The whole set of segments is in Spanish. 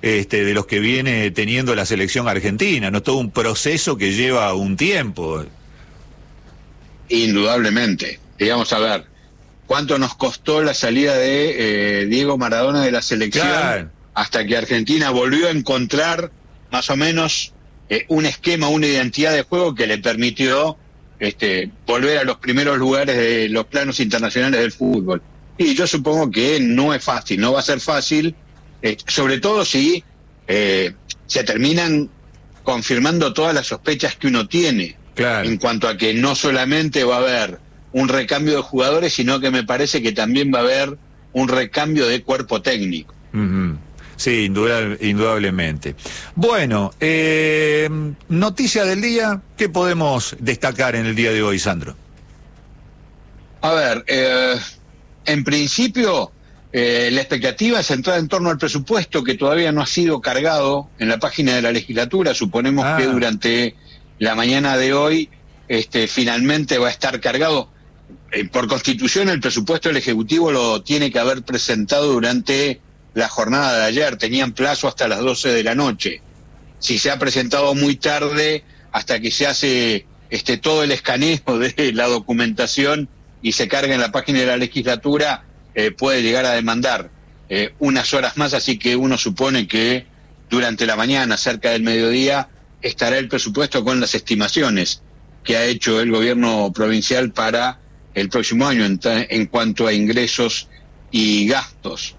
de los que viene teniendo la selección argentina, ¿no? Todo un proceso que lleva un tiempo. Indudablemente. Digamos, a ver, ¿cuánto nos costó la salida de Diego Maradona de la selección? Claro. Hasta que Argentina volvió a encontrar más o menos un esquema, una identidad de juego que le permitió volver a los primeros lugares de los planos internacionales del fútbol. Y yo supongo que no es fácil, no va a ser fácil, sobre todo si se terminan confirmando todas las sospechas que uno tiene, Claro. en cuanto a que no solamente va a haber un recambio de jugadores, sino que me parece que también va a haber un recambio de cuerpo técnico. Uh-huh. Sí, indudablemente. Bueno, noticia del día, ¿qué podemos destacar en el día de hoy, Sandro? A ver, en principio, la expectativa es centrada en torno al presupuesto, que todavía no ha sido cargado en la página de la legislatura. Suponemos que durante la mañana de hoy finalmente va a estar cargado. Por constitución, el presupuesto del Ejecutivo lo tiene que haber presentado durante la jornada de ayer. Tenían plazo hasta las 12 de la noche. Si se ha presentado muy tarde, hasta que se hace todo el escaneo de la documentación y se carga en la página de la legislatura, puede llegar a demandar unas horas más, así que uno supone que durante la mañana, cerca del mediodía, estará el presupuesto con las estimaciones que ha hecho el gobierno provincial para el próximo año en cuanto a ingresos y gastos.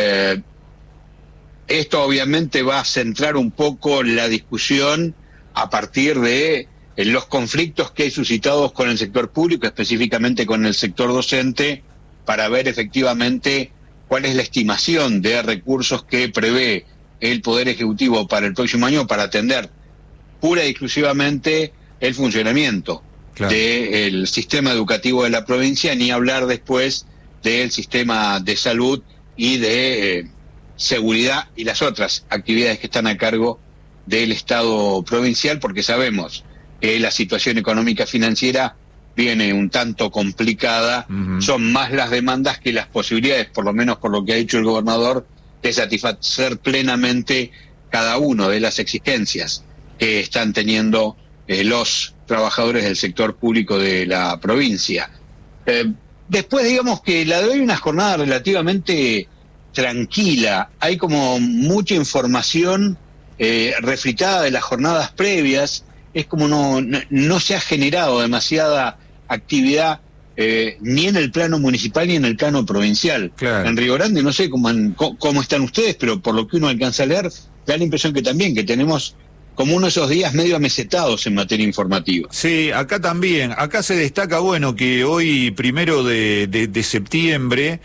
Esto obviamente va a centrar un poco la discusión a partir de los conflictos que hay suscitados con el sector público, específicamente con el sector docente, para ver efectivamente cuál es la estimación de recursos que prevé el Poder Ejecutivo para el próximo año para atender pura y exclusivamente el funcionamiento del sistema educativo de la provincia, ni hablar después del sistema de salud y de seguridad y las otras actividades que están a cargo del Estado provincial, porque sabemos que la situación económica financiera viene un tanto complicada. Son más las demandas que las posibilidades, por lo menos por lo que ha dicho el gobernador, de satisfacer plenamente cada una de las exigencias que están teniendo los trabajadores del sector público de la provincia. Después, digamos que la de hoy es una jornada relativamente tranquila. Hay como mucha información refritada de las jornadas previas. Es como no se ha generado demasiada actividad ni en el plano municipal ni en el plano provincial. Claro. En Río Grande no sé cómo están ustedes, pero por lo que uno alcanza a leer, da la impresión que también, que tenemos como uno de esos días medio amesetados en materia informativa. Sí, acá también. Acá se destaca, bueno, que hoy, 1 de septiembre,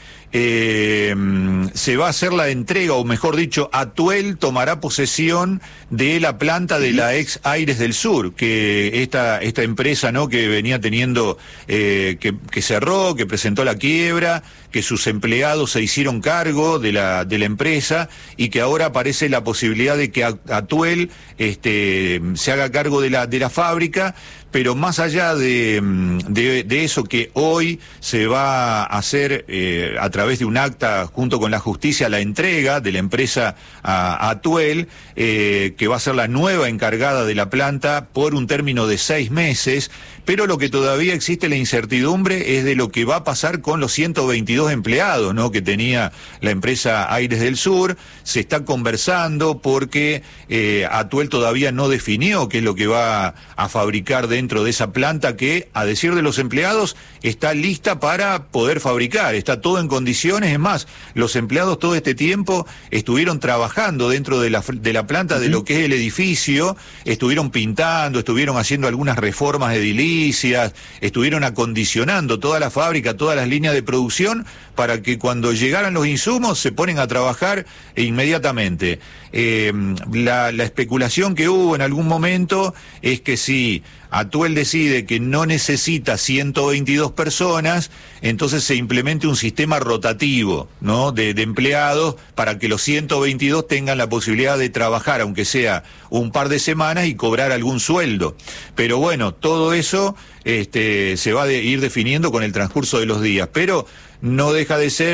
se va a hacer la entrega, o mejor dicho, Atuel tomará posesión de la planta de la ex Aires del Sur, que esta empresa, ¿no?, que venía teniendo, que cerró, que presentó la quiebra, que sus empleados se hicieron cargo de la empresa, y que ahora aparece la posibilidad de que Atuel se haga cargo de la fábrica. Pero más allá de eso, que hoy se va a hacer a través de un acta junto con la justicia, la entrega de la empresa a Atuel, que va a ser la nueva encargada de la planta por un término de 6 meses, pero lo que todavía existe la incertidumbre es de lo que va a pasar con los 122 empleados, ¿no?, que tenía la empresa Aires del Sur. Se está conversando porque Atuel todavía no definió qué es lo que va a fabricar dentro de esa planta, que, a decir de los empleados, está lista para poder fabricar, está todo en condiciones. Es más, los empleados todo este tiempo estuvieron trabajando dentro de la planta, de lo que es el edificio, estuvieron pintando, estuvieron haciendo algunas reformas edilicias, estuvieron acondicionando toda la fábrica, todas las líneas de producción, para que cuando llegaran los insumos se ponen a trabajar inmediatamente. La especulación que hubo en algún momento es que si Atuel decide que no necesita 122 personas, entonces se implemente un sistema rotativo, ¿no?, de empleados, para que los 122 tengan la posibilidad de trabajar, aunque sea un par de semanas, y cobrar algún sueldo. Pero bueno, todo eso se va a ir definiendo con el transcurso de los días, pero no deja de ser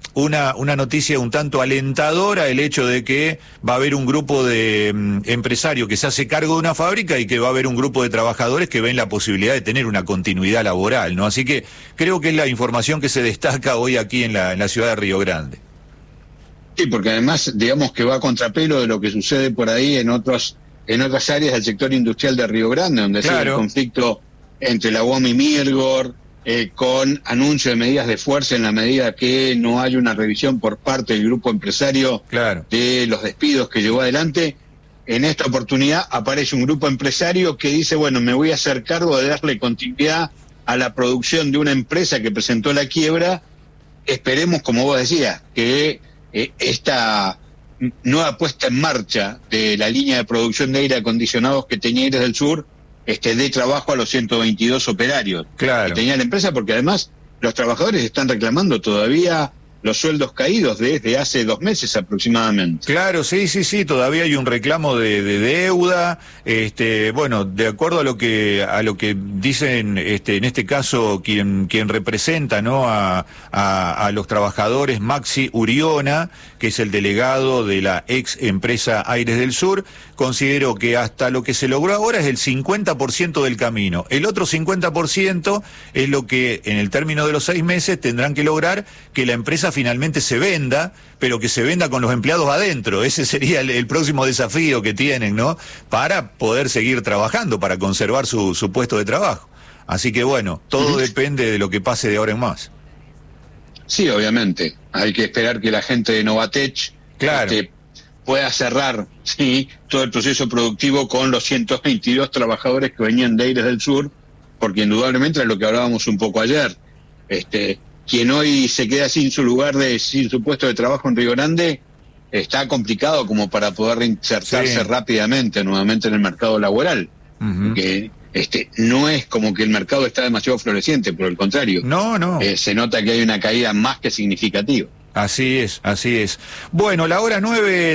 una noticia un tanto alentadora el hecho de que va a haber un grupo de empresarios que se hace cargo de una fábrica y que va a haber un grupo de trabajadores que ven la posibilidad de tener una continuidad laboral, ¿no? Así que creo que es la información que se destaca hoy aquí en la ciudad de Río Grande. Sí, porque además, digamos que va a contrapelo de lo que sucede por ahí en otras áreas del sector industrial de Río Grande, donde sigue el conflicto entre la UOM y Mirgor, con anuncio de medidas de fuerza en la medida que no hay una revisión por parte del grupo empresario de los despidos que llevó adelante. En esta oportunidad aparece un grupo empresario que dice, bueno, me voy a hacer cargo de darle continuidad a la producción de una empresa que presentó la quiebra. Esperemos, como vos decías, que esta nueva puesta en marcha de la línea de producción de aire acondicionados que tenía Aires del Sur dé trabajo a los 122 operarios que tenía la empresa, porque además los trabajadores están reclamando todavía los sueldos caídos desde hace 2 meses aproximadamente. Claro, sí, todavía hay un reclamo de deuda, bueno, de acuerdo a lo que dicen, en este caso quien representa, ¿no?, a los trabajadores, Maxi Uriona, que es el delegado de la ex empresa Aires del Sur, consideró que hasta lo que se logró ahora es el 50% del camino. El otro 50% es lo que en el término de los 6 meses tendrán que lograr que la empresa finalmente se venda, pero que se venda con los empleados adentro. Ese sería el próximo desafío que tienen, ¿no?, para poder seguir trabajando, para conservar su puesto de trabajo. Así que bueno, todo depende de lo que pase de ahora en más. Sí, obviamente. Hay que esperar que la gente de Novatech pueda cerrar todo el proceso productivo con los 122 trabajadores que venían de Aires del Sur, porque indudablemente es lo que hablábamos un poco ayer. Quien hoy se queda sin su puesto de trabajo en Río Grande, está complicado como para poder reinsertarse rápidamente nuevamente en el mercado laboral. Que no es como que el mercado está demasiado floreciente, por el contrario. No. Se nota que hay una caída más que significativa. Así es. Bueno, la hora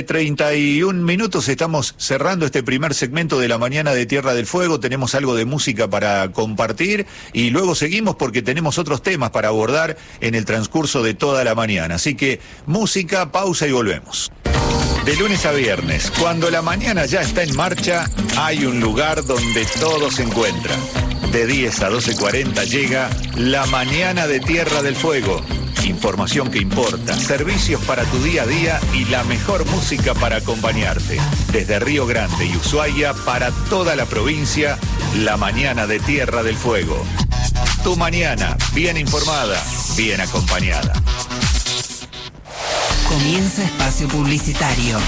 9:31, estamos cerrando este primer segmento de la mañana de Tierra del Fuego, tenemos algo de música para compartir y luego seguimos porque tenemos otros temas para abordar en el transcurso de toda la mañana, así que música, pausa y volvemos. De lunes a viernes, cuando la mañana ya está en marcha, hay un lugar donde todo se encuentra. De 10 a 12:40 llega La Mañana de Tierra del Fuego. Información que importa, servicios para tu día a día y la mejor música para acompañarte. Desde Río Grande y Ushuaia para toda la provincia, La Mañana de Tierra del Fuego. Tu mañana, bien informada, bien acompañada. Comienza espacio publicitario.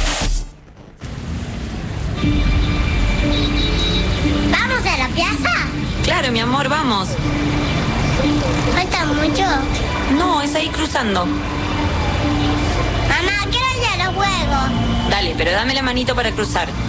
¿Vamos a la plaza? Claro, mi amor, vamos. ¿Falta mucho? No, es ahí cruzando. Mamá, quiero ir a los juegos. Dale, pero dame la manito para cruzar.